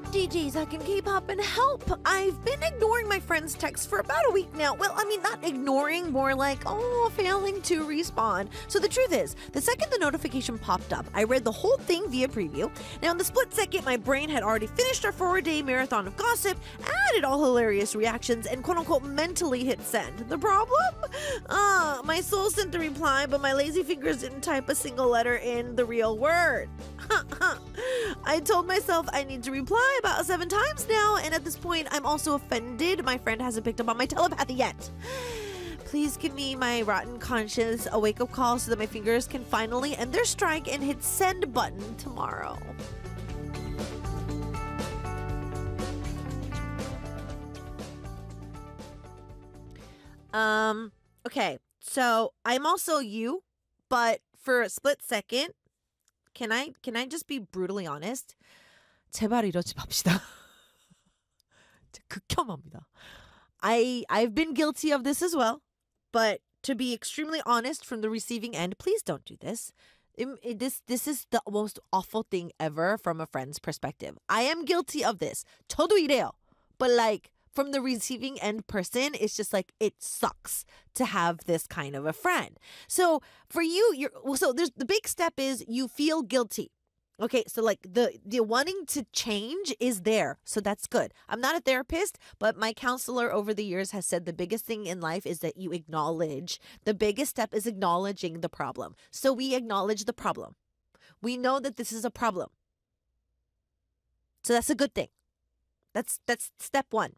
DJs back in K-pop and help. I've been ignoring my friend's texts for about a week now. Well, I mean, not ignoring, more like, failing to respond. So the truth is, the second the notification popped up, I read the whole thing via preview. Now, in the split second, my brain had already finished our 4-day marathon of gossip, added all hilarious reactions, and quote-unquote mentally hit send. The problem? My soul sent the reply, but my lazy fingers didn't type a single letter in the real word. I told myself I need to reply about 7 times now, and at this point, I'm also offended my friend hasn't picked up on my telepathy yet. Please give me my rotten conscience a wake-up call so that my fingers can finally end their strike and hit send button tomorrow. Okay, so I'm also you, but for a split second, can I just be brutally honest? 제발 이러지 맙시다. 극혐합니다. I've been guilty of this as well, but to be extremely honest from the receiving end, please don't do this. This is the most awful thing ever from a friend's perspective. I am guilty of this. 저도 이래요. But like, from the receiving end person, it's just like, it sucks to have this kind of a friend. So for you, there's the big step is you feel guilty. Okay, so like the wanting to change is there. So that's good. I'm not a therapist, but my counselor over the years has said the biggest thing in life is that you acknowledge. The biggest step is acknowledging the problem. So we acknowledge the problem. We know that this is a problem. So that's a good thing. That's step 1.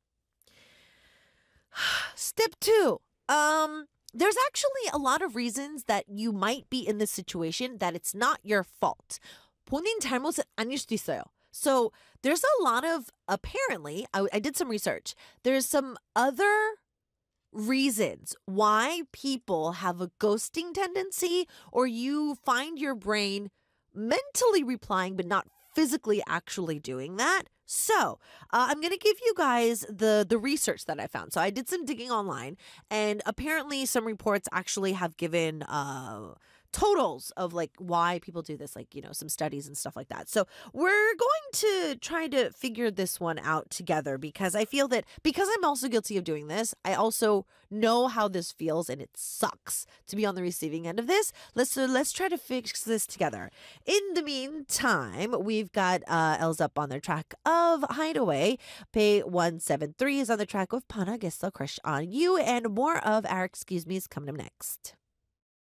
Step 2. There's actually a lot of reasons that you might be in this situation that it's not your fault. 본인 잘못은 아닐 수도 있어요. So there's a lot of, apparently, I did some research. There's some other reasons why people have a ghosting tendency, or you find your brain mentally replying but not physically actually doing that. So I'm going to give you guys the research that I found. So I did some digging online, and apparently some reports actually have given totals of like why people do this, like, some studies and stuff like that. So we're going to try to figure this one out together, because I feel that because I'm also guilty of doing this, I also know how this feels, and it sucks to be on the receiving end of this. Let's try to fix this together. In the meantime, we've got Els up on their track of Hideaway. Pay173 is on the track with Pana, Guess I'll Crush on You, and more of our Excuse Me is coming up next.